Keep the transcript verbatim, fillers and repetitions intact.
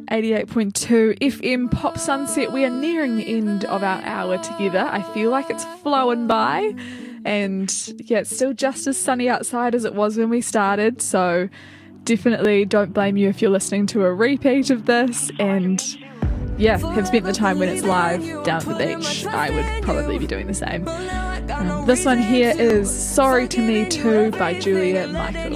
eighty-eight point two F M Pop Sunset. We are nearing the end of our hour together. I feel like it's flowing by, and yeah, it's still just as sunny outside as it was when we started, so definitely don't blame you if you're listening to a repeat of this and yeah, have spent the time when it's live down at the beach. I would probably be doing the same. Um, this one here is Sorry to Me Too by Julia Michaels.